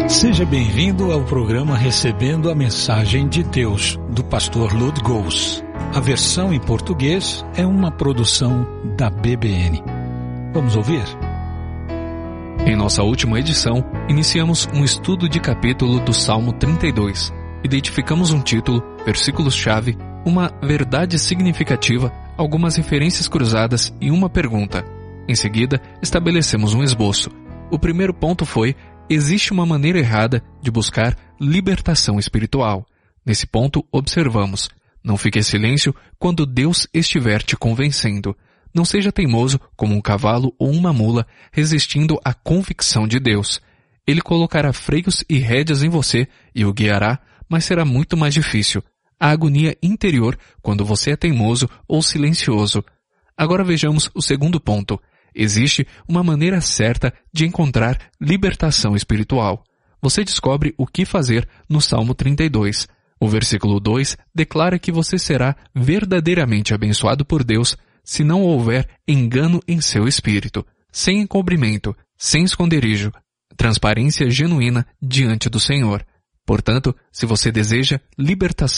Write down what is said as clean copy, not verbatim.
Seja bem-vindo ao programa Recebendo a Mensagem de Deus, do pastor Lud Gous. A versão em português é uma produção da BBN. Vamos ouvir? Em nossa última edição, iniciamos um estudo de capítulo do Salmo 32. Identificamos um título, versículos-chave, uma verdade significativa, algumas referências cruzadas e uma pergunta. Em seguida, estabelecemos um esboço. O primeiro ponto foi: existe uma maneira errada de buscar libertação espiritual. Nesse ponto, observamos: não fique em silêncio quando Deus estiver te convencendo. Não seja teimoso como um cavalo ou uma mula resistindo à convicção de Deus. Ele colocará freios e rédeas em você e o guiará, mas será muito mais difícil. A agonia interior quando você é teimoso ou silencioso. Agora vejamos o segundo ponto. Existe uma maneira certa de encontrar libertação espiritual. Você descobre o que fazer no Salmo 32. O versículo 2 declara que você será verdadeiramente abençoado por Deus se não houver engano em seu espírito, sem encobrimento, sem esconderijo, transparência genuína diante do Senhor. Portanto, se você deseja libertação